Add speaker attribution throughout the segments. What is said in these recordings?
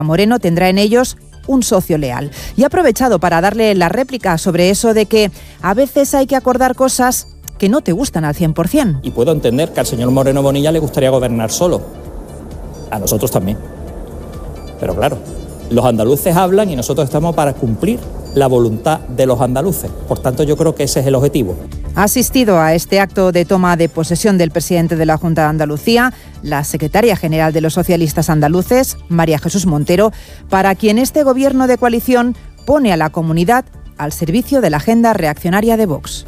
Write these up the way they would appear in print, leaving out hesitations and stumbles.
Speaker 1: Moreno tendrá en ellos un socio leal. Y ha aprovechado para darle la réplica sobre eso de que a veces hay que acordar cosas que no te gustan al 100%.
Speaker 2: Y puedo entender que al señor Moreno Bonilla le gustaría gobernar solo. A nosotros también. Pero claro, los andaluces hablan y nosotros estamos para cumplir la voluntad de los andaluces. Por tanto, yo creo que ese es el objetivo.
Speaker 1: Ha asistido a este acto de toma de posesión del presidente de la Junta de Andalucía, la secretaria general de los socialistas andaluces, María Jesús Montero, para quien este gobierno de coalición pone a la comunidad al servicio de la agenda reaccionaria de Vox.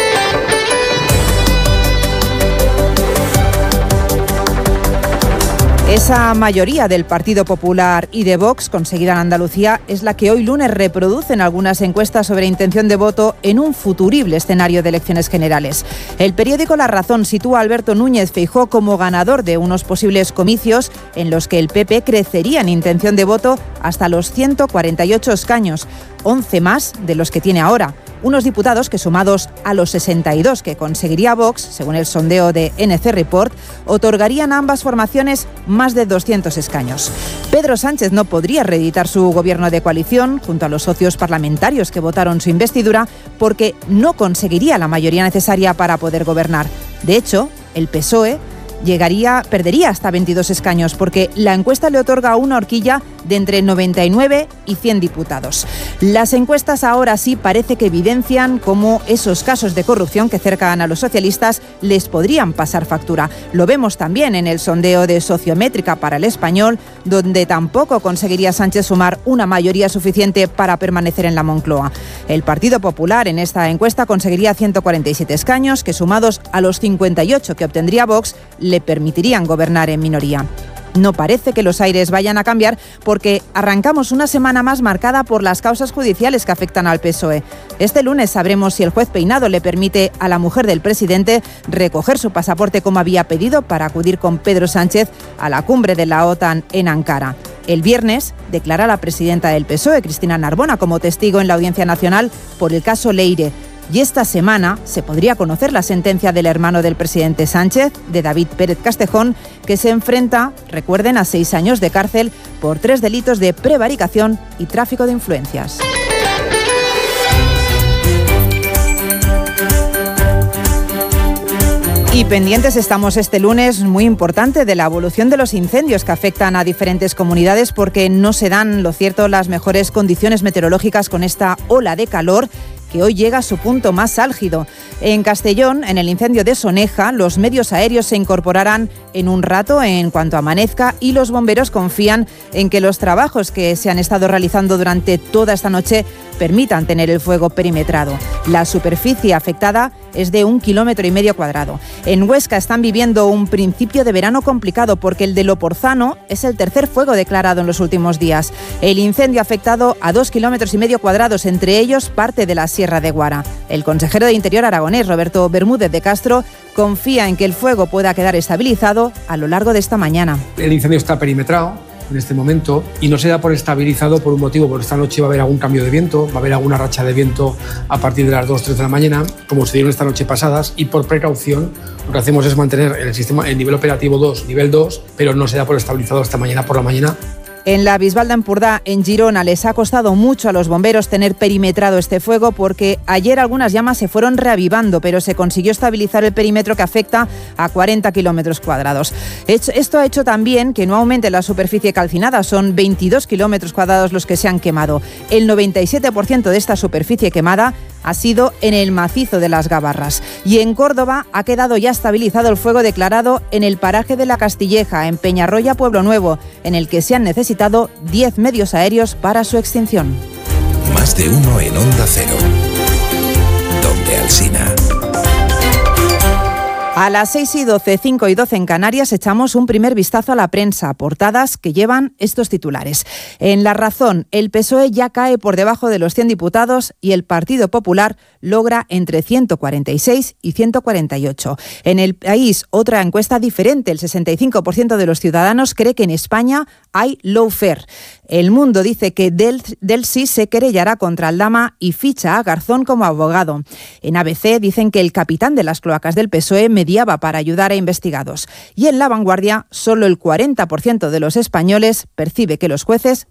Speaker 1: Esa mayoría del Partido Popular y de Vox conseguida en Andalucía es la que hoy lunes reproducen algunas encuestas sobre intención de voto en un futurible escenario de elecciones generales. El periódico La Razón sitúa a Alberto Núñez Feijóo como ganador de unos posibles comicios en los que el PP crecería en intención de voto hasta los 148 escaños, 11 más de los que tiene ahora. Unos diputados que, sumados a los 62 que conseguiría Vox, según el sondeo de NC Report, otorgarían a ambas formaciones más de 200 escaños. Pedro Sánchez no podría reeditar su gobierno de coalición junto a los socios parlamentarios que votaron su investidura porque no conseguiría la mayoría necesaria para poder gobernar. De hecho, el PSOE perdería hasta 22 escaños porque la encuesta le otorga una horquilla de entre 99 y 100 diputados. Las encuestas ahora sí parece que evidencian cómo esos casos de corrupción que cercan a los socialistas les podrían pasar factura. Lo vemos también en el sondeo de Sociométrica para El Español, donde tampoco conseguiría Sánchez sumar una mayoría suficiente para permanecer en la Moncloa. El Partido Popular en esta encuesta conseguiría 147 escaños, que sumados a los 58 que obtendría Vox, le permitirían gobernar en minoría. No parece que los aires vayan a cambiar porque arrancamos una semana más marcada por las causas judiciales que afectan al PSOE. Este lunes sabremos si el juez Peinado le permite a la mujer del presidente recoger su pasaporte como había pedido para acudir con Pedro Sánchez a la cumbre de la OTAN en Ankara. El viernes declara la presidenta del PSOE, Cristina Narbona, como testigo en la Audiencia Nacional por el caso Leire. Y esta semana se podría conocer la sentencia del hermano del presidente Sánchez, de David Pérez Castejón, que se enfrenta, recuerden, a 6 años de cárcel por 3 delitos de prevaricación y tráfico de influencias. Y pendientes estamos este lunes, muy importante, de la evolución de los incendios que afectan a diferentes comunidades porque no se dan, lo cierto, las mejores condiciones meteorológicas con esta ola de calor que hoy llega a su punto más álgido. En Castellón, en el incendio de Soneja, los medios aéreos se incorporarán en un rato en cuanto amanezca y los bomberos confían en que los trabajos que se han estado realizando durante toda esta noche permitan tener el fuego perimetrado. La superficie afectada es de 1,5 kilómetros. En Huesca están viviendo un principio de verano complicado porque el de Loporzano es el tercer fuego declarado en los últimos días. El incendio ha afectado a 2,5 kilómetros, entre ellos parte de la Sierra de Guara. El consejero de Interior aragonés, Roberto Bermúdez de Castro, confía en que el fuego pueda quedar estabilizado a lo largo de esta mañana.
Speaker 3: El incendio está perimetrado en este momento y no se da por estabilizado por un motivo, porque esta noche va a haber algún cambio de viento, va a haber alguna racha de viento a partir de las 2-3 de la mañana, como se dieron esta noche pasadas, y por precaución lo que hacemos es mantener el sistema en nivel operativo 2, nivel 2, pero no se da por estabilizado hasta mañana por la mañana.
Speaker 1: En la Bisbal de Empordà, en Girona, les ha costado mucho a los bomberos tener perimetrado este fuego porque ayer algunas llamas se fueron reavivando, pero se consiguió estabilizar el perímetro que afecta a 40 kilómetros cuadrados. Esto ha hecho también que no aumente la superficie calcinada, son 22 kilómetros cuadrados los que se han quemado. El 97% de esta superficie quemada ha sido en el macizo de las Gabarras. Y en Córdoba ha quedado ya estabilizado el fuego declarado en el paraje de la Castilleja, en Peñarroya, Pueblo Nuevo, en el que se han necesitado 10 medios aéreos para su extinción.
Speaker 4: Más de uno en Onda Cero. Donde Alsina.
Speaker 1: A las 6:12, 5:12 en Canarias, echamos un primer vistazo a la prensa, portadas que llevan estos titulares. En La Razón, el PSOE ya cae por debajo de los 100 diputados y el Partido Popular logra entre 146 y 148. En El País, otra encuesta diferente, el 65% de los ciudadanos cree que en España hay lawfare. El Mundo dice que Delsi se querellará contra Aldama y ficha a Garzón como abogado. En ABC dicen que el capitán de las cloacas del PSOE mediaba para ayudar a investigados. Y en La Vanguardia, solo el 40% de los españoles percibe que los jueces